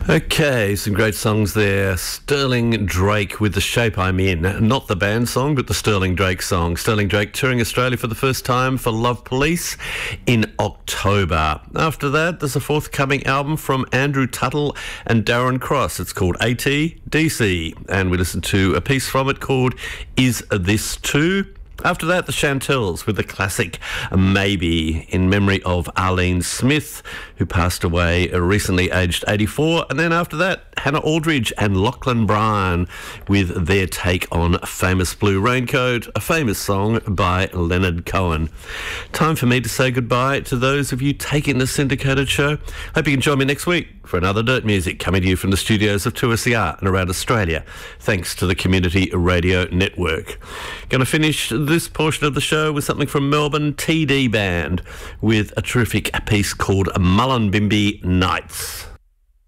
Okay, some great songs there. Sterling Drake with The Shape I'm In. Not the band song, but the Sterling Drake song. Sterling Drake touring Australia for the first time for Love Police in October. After that, there's a forthcoming album from Andrew Tuttle and Darren Cross. It's called ATDC, and we listened to a piece from it called Is This Too? After that, the Chantels with the classic Maybe, in memory of Arlene Smith, who passed away recently, aged 84. And then after that, Hannah Aldridge and Lachlan Bryan with their take on Famous Blue Raincoat, a famous song by Leonard Cohen. Time for me to say goodbye to those of you taking the syndicated show. Hope you can join me next week for another Dirt Music coming to you from the studios of 2SER and around Australia, thanks to the Community Radio Network. Going to finish this portion of the show with something from Melbourne, TD Band, with a terrific piece called Mullumbimby Nights.